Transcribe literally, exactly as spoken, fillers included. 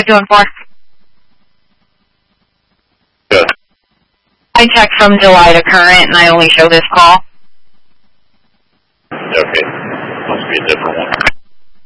five two one four. Good. I checked from July to current, and I only show this call.